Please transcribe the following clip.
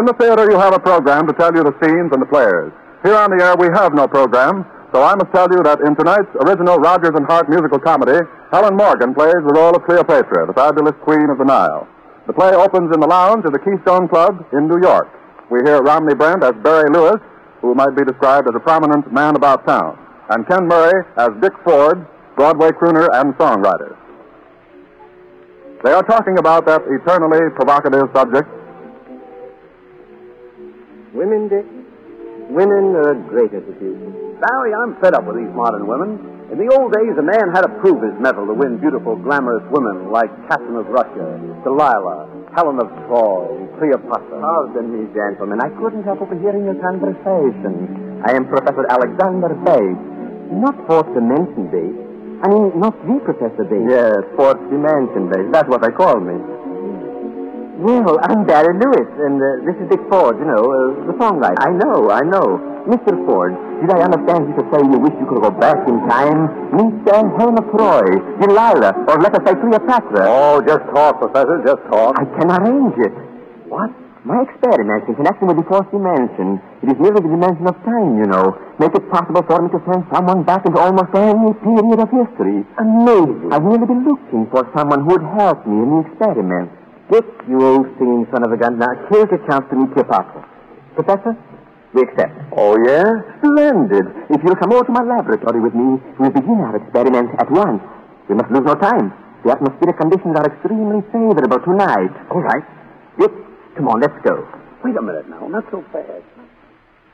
In the theater, you have a program to tell you the scenes and the players. Here on the air, we have no program, so I must tell you that in tonight's original Rodgers and Hart musical comedy, Helen Morgan plays the role of Cleopatra, the fabulous queen of the Nile. The play opens in the lounge of the Keystone Club in New York. We hear Romney Brent as Barry Lewis, who might be described as a prominent man about town, and Ken Murray as Dick Ford, Broadway crooner and songwriter. They are talking about that eternally provocative subject. Women, Dick? Women are a great institution. Barry, I'm fed up with these modern women. In the old days, a man had to prove his mettle to win beautiful, glamorous women like Catherine of Russia, Delilah, Helen of Troy, Cleopatra. Pardon me, gentlemen. I couldn't help overhearing your conversation. I am Professor Alexander Bates. Not fourth dimension Bates. I mean, not the Professor Bates. Yes, fourth dimension Bates. That's what they call me. Well, I'm Barry Lewis, and this is Dick Ford, the songwriter. I know. Mr. Ford, did I understand you to say you wish you could go back in time, meet Helen of Troy, Delilah, or let us say Cleopatra? Oh, just talk, Professor, just talk. I can arrange it. What? My experiments in connection with the fourth dimension, it is merely the dimension of time, make it possible for me to send someone back into almost any period of history. Amazing. I've merely been looking for someone who would help me in the experiment. Dick, you old singing son of a gun. Now, here's a chance to meet Cleopatra. Professor, we accept. Oh, yeah? Splendid. If you'll come over to my laboratory with me, we'll begin our experiment at once. We must lose no time. The atmospheric conditions are extremely favorable tonight. All right. Dick, come on, let's go. Wait a minute now, not so fast.